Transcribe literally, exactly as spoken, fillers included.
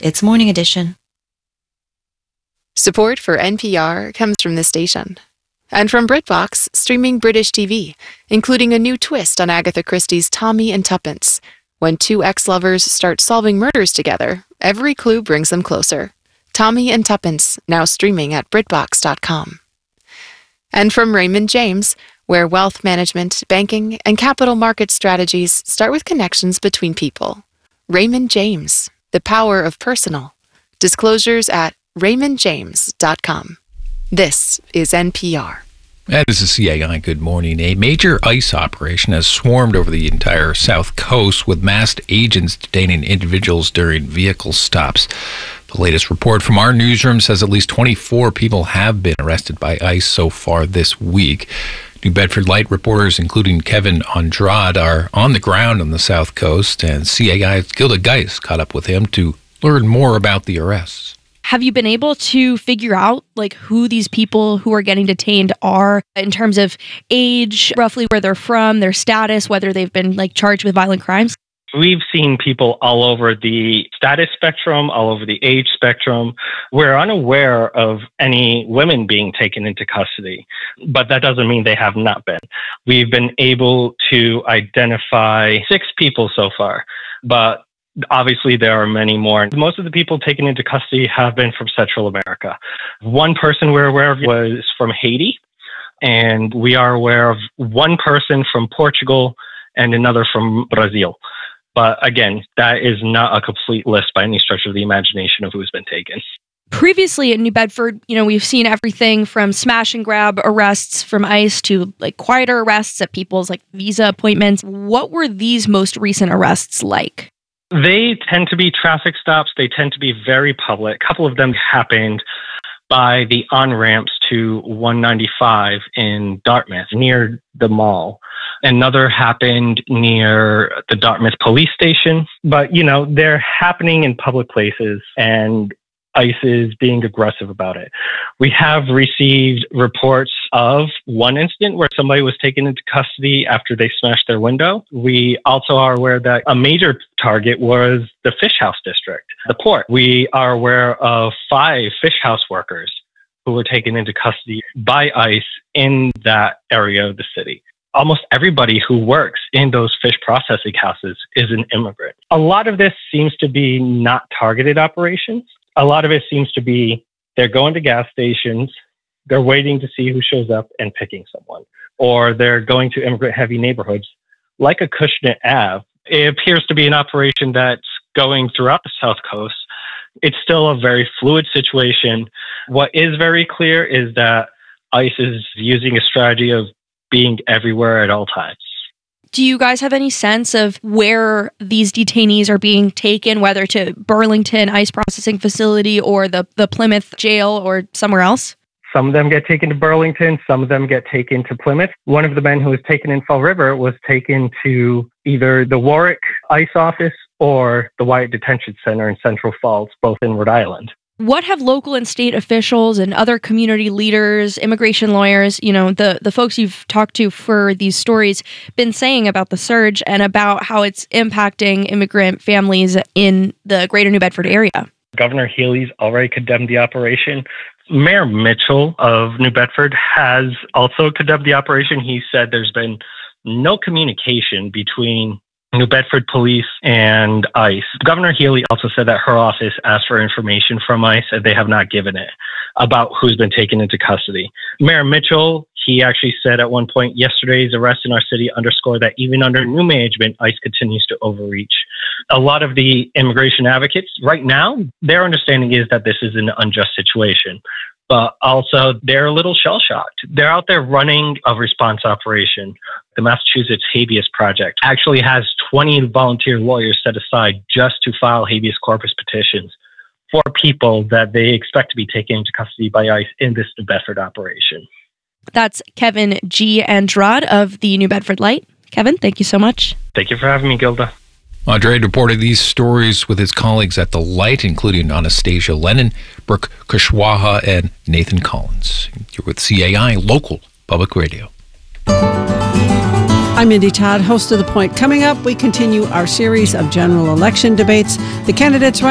It's Morning Edition. Support for N P R comes from this station. And from BritBox, streaming British T V, including a new twist on Agatha Christie's Tommy and Tuppence. When two ex-lovers start solving murders together, every clue brings them closer. Tommy and Tuppence, now streaming at Britbox dot com. And from Raymond James, where wealth management, banking, and capital market strategies start with connections between people. Raymond James, the power of personal. Disclosures at Raymond James dot com. This is N P R. And this is C A I. Good morning. A major ICE operation has swarmed over the entire South Coast with masked agents detaining individuals during vehicle stops. The latest report from our newsroom says at least twenty-four people have been arrested by ICE so far this week. New Bedford Light reporters, including Kevin Andrade, are on the ground on the South Coast, and C A I's Gilda Geis caught up with him to learn more about the arrests. Have you been able to figure out like who these people who are getting detained are in terms of age, roughly where they're from, their status, whether they've been like charged with violent crimes? We've seen people all over the status spectrum, all over the age spectrum. We're unaware of any women being taken into custody, but that doesn't mean they have not been. We've been able to identify six people so far, but obviously, there are many more. Most of the people taken into custody have been from Central America. One person we're aware of was from Haiti, and we are aware of one person from Portugal and another from Brazil. But again, that is not a complete list by any stretch of the imagination of who's been taken. Previously in New Bedford, you know, we've seen everything from smash and grab arrests from ICE to like quieter arrests at people's like visa appointments. What were these most recent arrests like? They tend to be traffic stops. They tend to be very public. A couple of them happened by the on-ramps to one ninety-five in Dartmouth, near the mall. Another happened near the Dartmouth police station. But, you know, they're happening in public places, and ICE is being aggressive about it. We have received reports of one incident where somebody was taken into custody after they smashed their window. We also are aware that a major target was the Fish House District, the port. We are aware of five Fish House workers who were taken into custody by ICE in that area of the city. Almost everybody who works in those fish processing houses is an immigrant. A lot of this seems to be not targeted operations. A lot of it seems to be they're going to gas stations, they're waiting to see who shows up and picking someone, or they're going to immigrant-heavy neighborhoods like Acushnet Avenue. It appears to be an operation that's going throughout the South Coast. It's still a very fluid situation. What is very clear is that ICE is using a strategy of being everywhere at all times. Do you guys have any sense of where these detainees are being taken, whether to Burlington ICE processing facility or the, the Plymouth jail or somewhere else? Some of them get taken to Burlington. Some of them get taken to Plymouth. One of the men who was taken in Fall River was taken to either the Warwick ICE office or the Wyatt Detention Center in Central Falls, both in Rhode Island. What have local and state officials and other community leaders, immigration lawyers, you know, the, the folks you've talked to for these stories been saying about the surge and about how it's impacting immigrant families in the greater New Bedford area? Governor Healey's already condemned the operation. Mayor Mitchell of New Bedford has also condemned the operation. He said there's been no communication between New Bedford police and ICE. Governor Healey also said that her office asked for information from ICE and they have not given it about who's been taken into custody. Mayor Mitchell, he actually said at one point, yesterday's arrests in our city underscore that even under new management, ICE continues to overreach. A lot of the immigration advocates right now, their understanding is that this is an unjust situation. But also, they're a little shell-shocked. They're out there running a response operation. The Massachusetts Habeas Project actually has twenty volunteer lawyers set aside just to file habeas corpus petitions for people that they expect to be taken into custody by ICE in this New Bedford operation. That's Kevin G. Andrade of the New Bedford Light. Kevin, thank you so much. Thank you for having me, Gilda. Andrade reported these stories with his colleagues at The Light, including Anastasia Lennon, Brooke Kushwaha, and Nathan Collins. You're with C A I, local public radio. I'm Mindy Todd, host of The Point. Coming up, we continue our series of general election debates. The candidates run